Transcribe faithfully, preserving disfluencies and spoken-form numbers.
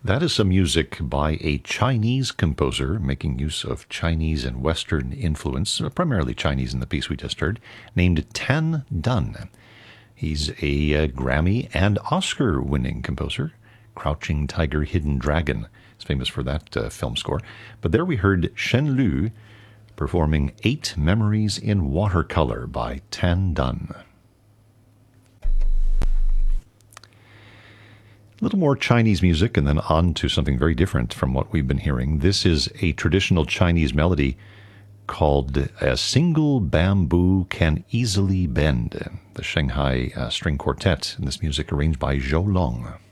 That is some music by a Chinese composer making use of Chinese and Western influence, primarily Chinese in the piece we just heard, named Tan Dun. He's a uh, Grammy and Oscar-winning composer. Crouching Tiger, Hidden Dragon is famous for that uh, film score. But there we heard Shen Lu performing Eight Memories in Watercolor by Tan Dun. A little more Chinese music and then on to something very different from what we've been hearing. This is a traditional Chinese melody called A Single Bamboo Can Easily Bend, the Shanghai uh, String Quartet, and this music arranged by Zhou Long.